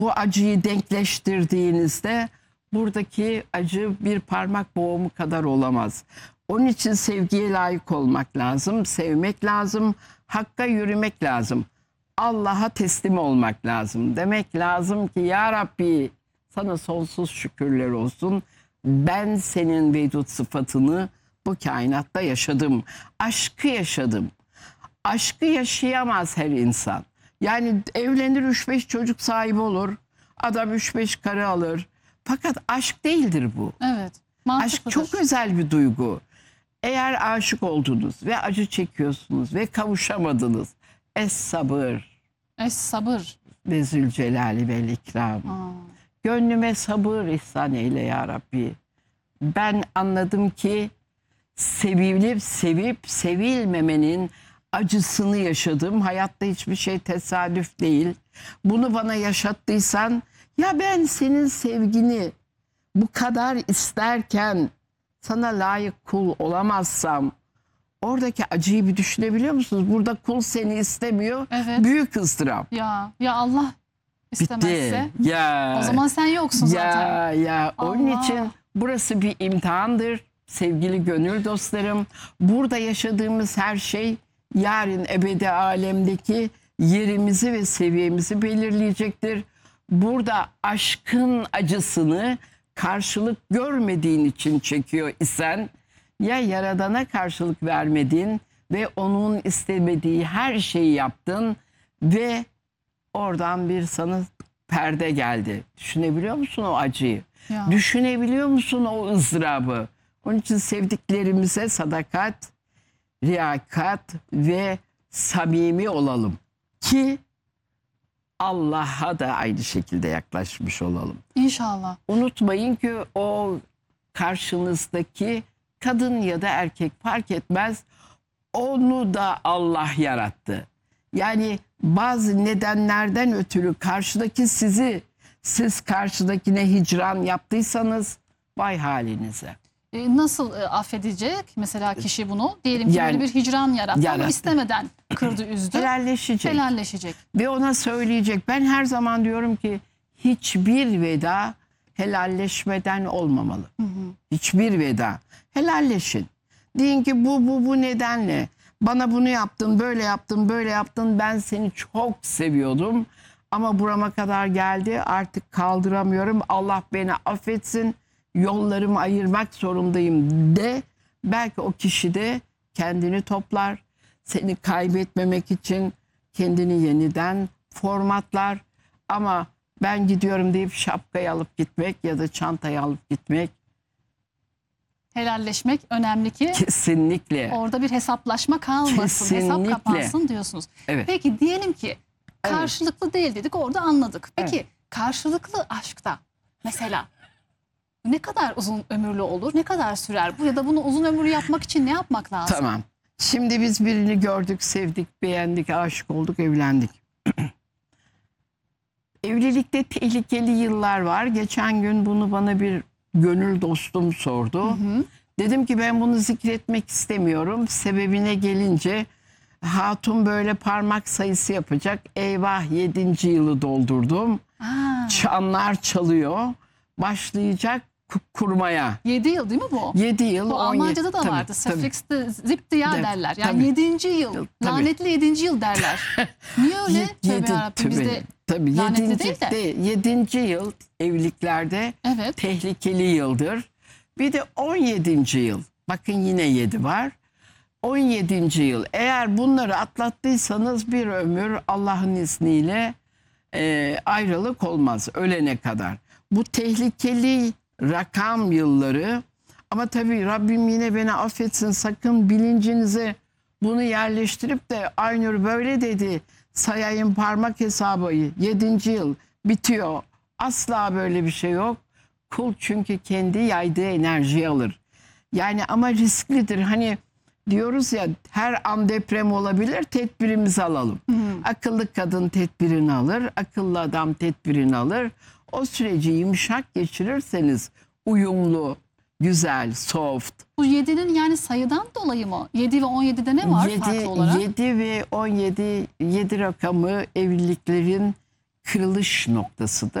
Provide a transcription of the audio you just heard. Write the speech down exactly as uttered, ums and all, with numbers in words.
bu acıyı denkleştirdiğinizde buradaki acı bir parmak boğumu kadar olamaz. Onun için sevgiye layık olmak lazım, sevmek lazım, hakka yürümek lazım. Allah'a teslim olmak lazım. Demek lazım ki ya Rabbi sana sonsuz şükürler olsun. Ben senin vedud sıfatını bu kainatta yaşadım. Aşkı yaşadım. Aşkı yaşayamaz her insan. Yani evlenir, üç beş çocuk sahibi olur. Adam üç beş karı alır. Fakat aşk değildir bu. Evet. Aşk çok özel bir duygu. Eğer aşık oldunuz ve acı çekiyorsunuz ve kavuşamadınız. Es sabır. Es sabır. Ve Zülcelali vel ikram. Aa. Gönlüme sabır ihsan eyle ya Rabbi. Ben anladım ki sevilip sevip sevilmemenin acısını yaşadım. Hayatta hiçbir şey tesadüf değil. Bunu bana yaşattıysan, ya ben senin sevgini bu kadar isterken sana layık kul olamazsam, oradaki acıyı bir düşünebiliyor musunuz? Burada kul seni istemiyor. Evet. Büyük ızdırap. Ya ya Allah istemezse. Bitti. Ya. O zaman sen yoksun zaten. Ya ya onun Allah. için burası bir imtihandır sevgili gönül dostlarım. Burada yaşadığımız her şey yarın ebedi alemdeki yerimizi ve seviyemizi belirleyecektir. Burada aşkın acısını karşılık görmediğin için çekiyor isen, ya Yaradan'a karşılık vermedin ve onun istemediği her şeyi yaptın ve oradan bir sana perde geldi. Düşünebiliyor musun o acıyı? Ya. Düşünebiliyor musun o ızdırabı? Onun için sevdiklerimize sadakat, riyakat ve samimi olalım ki Allah'a da aynı şekilde yaklaşmış olalım. İnşallah. Unutmayın ki o karşınızdaki kadın ya da erkek fark etmez, onu da Allah yarattı. Yani bazı nedenlerden ötürü karşıdaki sizi, siz karşıdakine hicran yaptıysanız vay halinize. E, nasıl e, affedecek mesela kişi bunu? Diyelim ki Yani- böyle bir hicran yarattı, Yarattı. ama istemeden kırdı, üzdü. Helalleşecek. Helalleşecek. Ve ona söyleyecek. Ben her zaman diyorum ki hiçbir veda helalleşmeden olmamalı. Hı hı. Hiçbir veda. Helalleşin. Deyin ki bu bu bu nedenle bana bunu yaptın, böyle yaptın, böyle yaptın. Ben seni çok seviyordum ama burama kadar geldi. Artık kaldıramıyorum. Allah beni affetsin. Yollarımı ayırmak zorundayım de. Belki o kişi de kendini toplar. Seni kaybetmemek için kendini yeniden formatlar. Ama ben gidiyorum deyip şapkayı alıp gitmek ya da çantayı alıp gitmek Helalleşmek önemli ki kesinlikle. orada bir hesaplaşma kalmasın, hesap Kesinlikle. kapansın diyorsunuz. Evet. Peki diyelim ki karşılıklı değil dedik, orada anladık. Peki Evet. karşılıklı aşkta mesela ne kadar uzun ömürlü olur, ne kadar sürer bu, ya da bunu uzun ömürlü yapmak için ne yapmak lazım? Tamam. Şimdi biz birini gördük, sevdik, beğendik, aşık olduk, evlendik. Evlilikte tehlikeli yıllar var. Geçen gün bunu bana bir gönül dostum sordu. Hı hı. Dedim ki ben bunu zikretmek istemiyorum. Sebebine gelince hatun böyle parmak sayısı yapacak. Eyvah, yedinci yılı doldurdum. Aa, Çanlar çalıyor. Başlayacak ku- kurmaya. yedi yıl değil mi bu? yedi yıl, Bu on yedi. Almanca'da da Tabii, vardı. tabii. Suffix'te zipti ya Evet, derler. Yani tabii. yedinci yıl. Tabii. Lanetli yedinci yıl derler. Niye öyle? Ye- Tövbe yedi- yarabbim, tabii, bizde tabii, lanetli yedinci, değil de. de- yedinci yıl evliliklerde Evet. tehlikeli yıldır. Bir de on yedinci yıl. Bakın yine yedi var. on yedinci yıl. Eğer bunları atlattıysanız bir ömür Allah'ın izniyle e, ayrılık olmaz ölene kadar. Bu tehlikeli rakam yılları, ama tabii Rabbim yine beni affetsin, sakın bilincinize bunu yerleştirip de Aynur böyle dedi sayayım parmak hesabı yedinci yıl bitiyor. Asla böyle bir şey yok. Kul çünkü kendi yaydığı enerjiyi alır. Yani ama risklidir. Hani diyoruz ya, her an deprem olabilir, tedbirimizi alalım. Hı. Akıllı kadın tedbirini alır, akıllı adam tedbirini alır. O süreci yumuşak geçirirseniz uyumlu, güzel, soft. Bu yedinin yani sayıdan dolayı mı? yedi ve on yedide ne var farklı olarak? yedi ve on yedi, yedi rakamı evliliklerin kırılış noktasıdır.